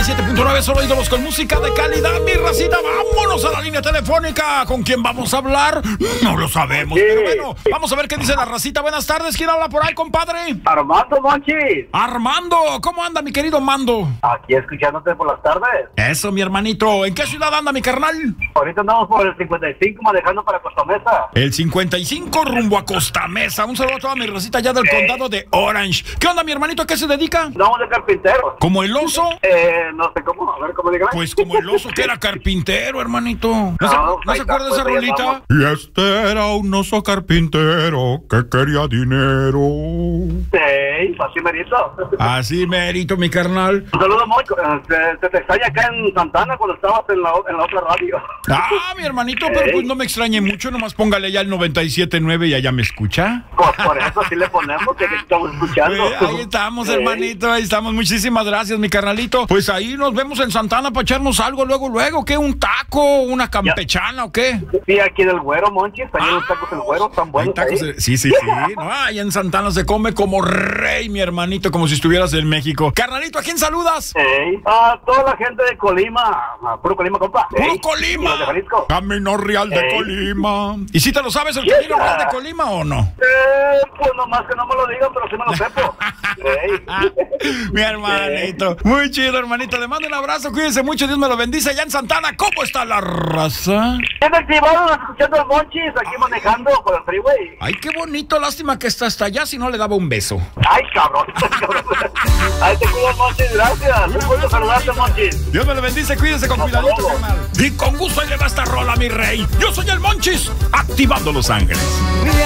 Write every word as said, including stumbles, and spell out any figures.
siete punto nueve, solo ídolos con música de calidad, mi racita. Vámonos a la línea telefónica. ¿Con quién vamos a hablar? No lo sabemos, sí. Pero bueno, vamos a ver qué dice la racita. Buenas tardes, ¿quién habla por ahí, compadre? Armando, Monchis. Armando, ¿cómo anda, mi querido Mando? Aquí escuchándote por las tardes. Eso, mi hermanito. ¿En qué ciudad anda, mi carnal? Ahorita andamos por el cincuenta y cinco manejando para Costa Mesa. El cincuenta y cinco rumbo a Costa Mesa. Un saludo a toda mi racita allá del sí. condado de Orange. ¿Qué onda, mi hermanito? ¿A qué se dedica? No, de carpintero. ¿Como el oso? Eh, no sé cómo, a ver cómo digan. Pues como el oso que era carpintero, hermanito. ¿No, no, se, ¿no se acuerda de esa pues rolita? Y este era un oso carpintero que quería dinero. Sí, así merito. Así merito, mi carnal. Un saludo, Mocho. Se, se te extraña acá en Santana cuando estabas en la, en la otra radio. Ah, mi hermanito, sí. Pero pues no me extrañe mucho. Nomás póngale ya el noventa y siete punto nueve y allá me escucha. Pues por eso sí le ponemos, que estamos escuchando. Eh, ahí estamos, sí. hermanito, ahí estamos. Muchísimas gracias, mi carnalito. Pues ahí nos vemos en Santana para echarnos algo luego, luego. ¿Qué? ¿Un taco? ¿Una campechana ya. o qué? Sí, aquí del Güero, Monchis. Ahí ah, los tacos del Güero están buenos. Tacos de... Sí, sí, sí. No, ahí en Santana se come como rey, mi hermanito, como si estuvieras en México. Carnalito, ¿a quién saludas? Sí. A toda la gente de Colima. A puro Colima, compa. ¡Puro sí. Colima! De Jalisco. Camino Real de sí. Colima. ¿Y si te lo sabes el sí, Camino Real de Colima o no? Eh, pues nomás que no me lo digan, pero sí me lo sepo. Mi hermanito. Sí. Muy chido, hermanito. Le mando un abrazo, cuídense mucho, Dios me lo bendice. Allá en Santana, ¿cómo está la raza? Bien activado, escuchando el Monchis, aquí manejando por el freeway. Ay, qué bonito, lástima que está hasta allá, si no le daba un beso. Ay, cabrón. Ahí te cuidas, Monchis, gracias. Un gusto saludarte, Monchis. Dios me lo bendice, cuídense con cuidadito, carnal. Y con gusto ahí le va esta rola, mi rey. Yo soy el Monchis, activando Los Ángeles.